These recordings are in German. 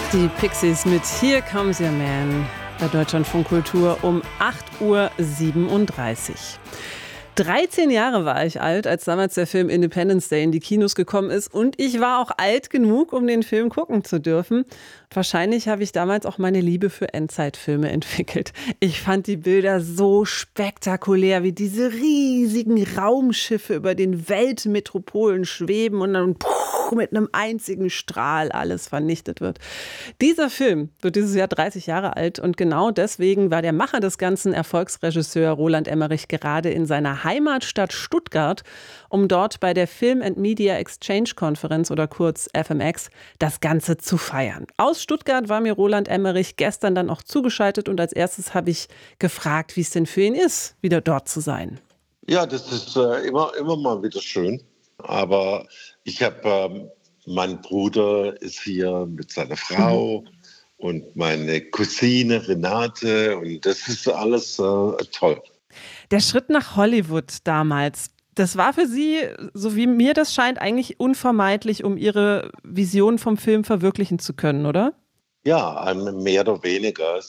Die Pixies mit Here Comes Your Man bei Deutschlandfunk Kultur um 8:37 Uhr. 13 Jahre war ich alt, als damals der Film Independence Day in die Kinos gekommen ist. Und ich war auch alt genug, um den Film gucken zu dürfen. Wahrscheinlich habe ich damals auch meine Liebe für Endzeitfilme entwickelt. Ich fand die Bilder so spektakulär, wie diese riesigen Raumschiffe über den Weltmetropolen schweben und dann mit einem einzigen Strahl alles vernichtet wird. Dieser Film wird dieses Jahr 30 Jahre alt und genau deswegen war der Macher des Ganzen, Erfolgsregisseur Roland Emmerich, gerade in seiner Heimatstadt Stuttgart, um dort bei der Film and Media Exchange Konferenz oder kurz FMX das Ganze zu feiern. Aus Stuttgart war mir Roland Emmerich gestern dann auch zugeschaltet und als erstes habe ich gefragt, wie es denn für ihn ist, wieder dort zu sein. Ja, das ist immer mal wieder schön. Aber ich habe, mein Bruder ist hier mit seiner Frau und meine Cousine Renate und das ist alles toll. Der Schritt nach Hollywood damals, das war für Sie, so wie mir das scheint, eigentlich unvermeidlich, um Ihre Vision vom Film verwirklichen zu können, oder? Ja, mehr oder weniger.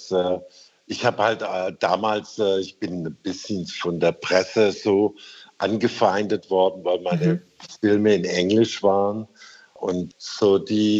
Ich habe halt damals, ich bin ein bisschen von der Presse so angefeindet worden, weil meine Filme in Englisch waren. Und so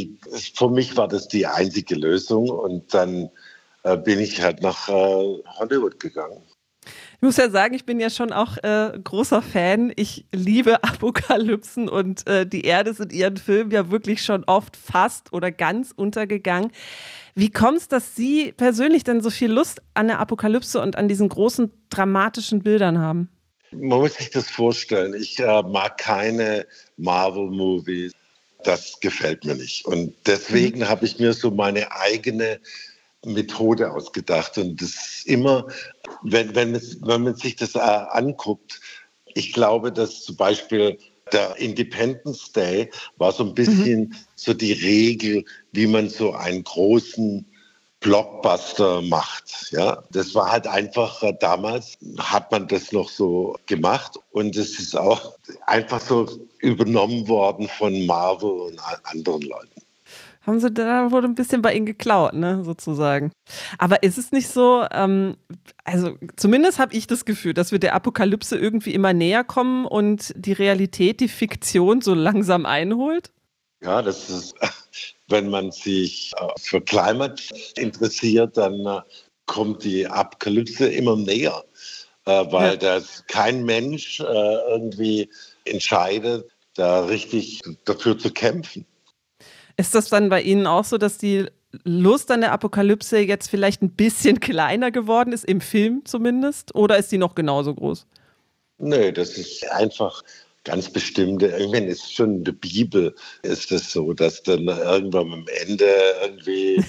für mich war das die einzige Lösung. Und dann bin ich halt nach Hollywood gegangen. Ich muss ja sagen, ich bin ja schon auch großer Fan. Ich liebe Apokalypsen und die Erde ist in ihren Filmen ja wirklich schon oft fast oder ganz untergegangen. Wie kommt es, dass Sie persönlich denn so viel Lust an der Apokalypse und an diesen großen dramatischen Bildern haben? Man muss sich das vorstellen. Ich mag keine Marvel-Movies. Das gefällt mir nicht. Und deswegen habe ich mir so meine eigene Methode ausgedacht. Und das ist immer, wenn man sich das anguckt, ich glaube, dass zum Beispiel der Independence Day war so ein bisschen so die Regel, wie man so einen großen Blockbuster macht. Ja, das war halt einfach, damals hat man das noch so gemacht und es ist auch einfach so übernommen worden von Marvel und anderen Leuten. Da wurde ein bisschen bei Ihnen geklaut, ne, sozusagen. Aber ist es nicht so, also zumindest habe ich das Gefühl, dass wir der Apokalypse irgendwie immer näher kommen und die Realität, die Fiktion so langsam einholt? Ja, das ist, wenn man sich für Climate interessiert, dann kommt die Apokalypse immer näher, weil das kein Mensch irgendwie entscheidet, da richtig dafür zu kämpfen. Ist das dann bei Ihnen auch so, dass die Lust an der Apokalypse jetzt vielleicht ein bisschen kleiner geworden ist, im Film zumindest? Oder ist die noch genauso groß? Nö, das ist einfach ganz bestimmte, irgendwann ist schon in der Bibel ist es so, dass dann irgendwann am Ende irgendwie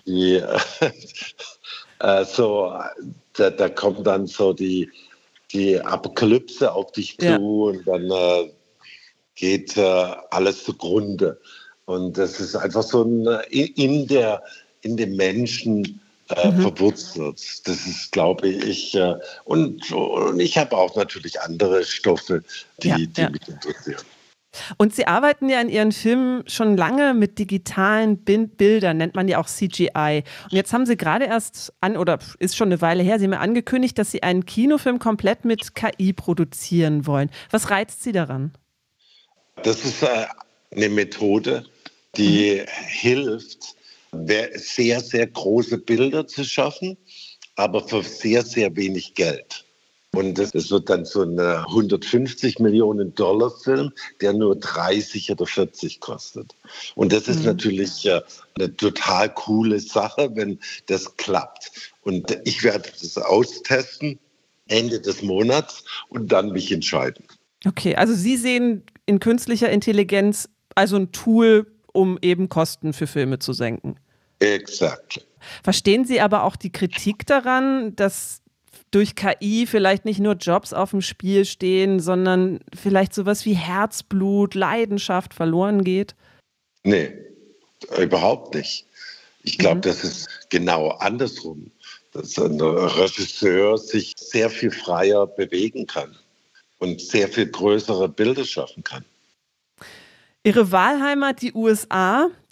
da kommt dann so die Apokalypse auf dich zu und dann geht alles zugrunde. Und das ist einfach so in dem Menschen verwurzelt. Das ist, glaube ich, und ich habe auch natürlich andere Stoffe, die mich interessieren. Und Sie arbeiten ja in Ihren Filmen schon lange mit digitalen Bildern, nennt man ja auch CGI. Und jetzt haben Sie gerade erst oder ist schon eine Weile her, Sie haben ja angekündigt, dass Sie einen Kinofilm komplett mit KI produzieren wollen. Was reizt Sie daran? Das ist eine Methode, die hilft, sehr, sehr große Bilder zu schaffen, aber für sehr, sehr wenig Geld. Und es wird dann so ein 150 Millionen Dollar Film, der nur 30 oder 40 kostet. Und das ist natürlich eine total coole Sache, wenn das klappt. Und ich werde das austesten Ende des Monats und dann mich entscheiden. Okay, also Sie sehen in künstlicher Intelligenz also ein Tool, um eben Kosten für Filme zu senken. Exakt. Verstehen Sie aber auch die Kritik daran, dass durch KI vielleicht nicht nur Jobs auf dem Spiel stehen, sondern vielleicht sowas wie Herzblut, Leidenschaft verloren geht? Nee, überhaupt nicht. Ich glaube, das ist genau andersrum, dass ein Regisseur sich sehr viel freier bewegen kann und sehr viel größere Bilder schaffen kann. Ihre Wahlheimat, die USA,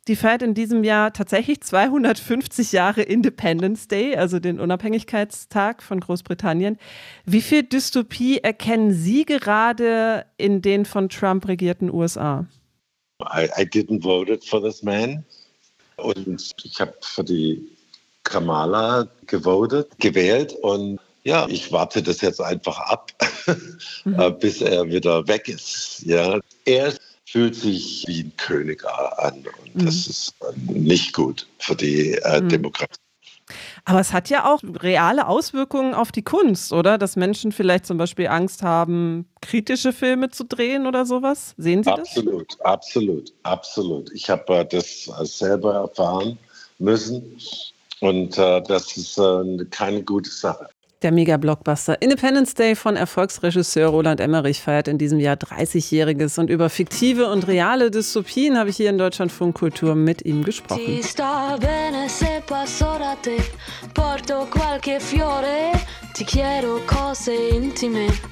Die feiert in diesem Jahr tatsächlich 250 Jahre Independence Day, also den Unabhängigkeitstag von Großbritannien. Wie viel Dystopie erkennen Sie gerade in den von Trump regierten USA? I didn't vote for this man. Und ich habe für die Kamala gewählt. Und ja, ich warte das jetzt einfach ab, bis er wieder weg ist. Ja, er fühlt sich wie ein König an und das ist nicht gut für die Demokratie. Aber es hat ja auch reale Auswirkungen auf die Kunst, oder? Dass Menschen vielleicht zum Beispiel Angst haben, kritische Filme zu drehen oder sowas. Sehen Sie das? Absolut. Ich habe das selber erfahren müssen und das ist keine gute Sache. Der Mega-Blockbuster Independence Day von Erfolgsregisseur Roland Emmerich feiert in diesem Jahr 30-Jähriges und über fiktive und reale Dystopien habe ich hier in Deutschlandfunk Kultur mit ihm gesprochen. Ti sta bene se passo da te, porto qualche fiore, ti chiedo cose intime.